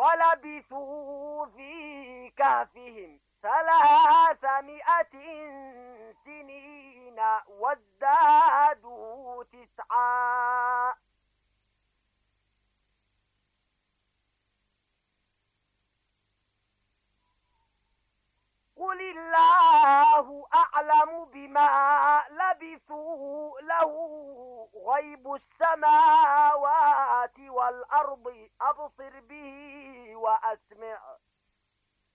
ولبثوا في كهفهم 300 سنين وازدادوا 9. قل الله أعلم بما لبثوا له غيب السماوات والأرض أبصر به وأسمع